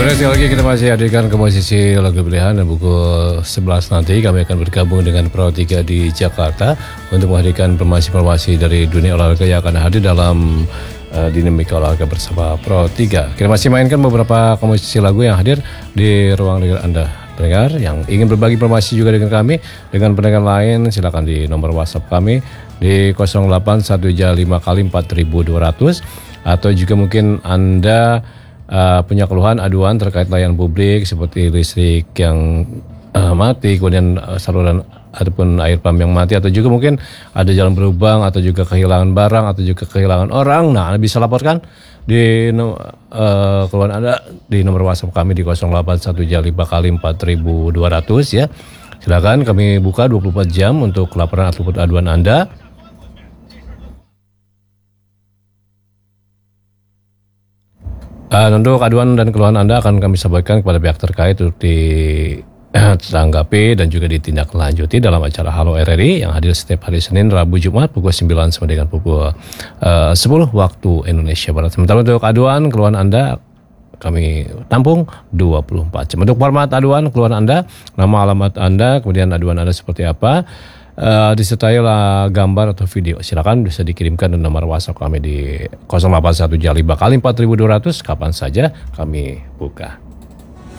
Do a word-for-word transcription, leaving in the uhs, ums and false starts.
Sekali lagi kita masih hadirkan komposisi lagu pilihan dan pukul sebelas nanti kami akan bergabung dengan Pro tiga di Jakarta untuk menghadirkan informasi-informasi dari dunia olahraga yang akan hadir dalam uh, dinamika olahraga bersama Pro tiga. Kita masih mainkan beberapa komposisi lagu yang hadir di ruang dengar Anda. Pendengar yang ingin berbagi informasi juga dengan kami, dengan pendengar lain, silakan di nomor WhatsApp kami di nol delapan satu lima kali empat ribu dua ratus, atau juga mungkin Anda Uh, punya keluhan aduan terkait layanan publik seperti listrik yang uh, mati, kemudian uh, saluran ataupun air pump yang mati, atau juga mungkin ada jalan berlubang, atau juga kehilangan barang, atau juga kehilangan orang. Nah, Anda bisa laporkan di uh, keluhan Anda di nomor WhatsApp kami di nol delapan satu lima kali empat ribu dua ratus ya. Silakan, kami buka dua puluh empat jam untuk laporan ataupun aduan Anda. Uh, untuk aduan dan keluhan Anda akan kami sampaikan kepada pihak terkait untuk ditanggapi dan juga ditindaklanjuti dalam acara Halo R R I yang hadir setiap hari Senin, Rabu, Jumat pukul sembilan sampai dengan pukul uh, sepuluh waktu Indonesia Barat. Sementara untuk aduan keluhan Anda kami tampung dua puluh empat jam. Untuk format aduan keluhan Anda, nama alamat Anda, kemudian aduan Anda seperti apa, Uh, disertai lah gambar atau video, silakan bisa dikirimkan di nomor WhatsApp kami di nol delapan satu lima kali empat ribu dua ratus kapan saja kami buka.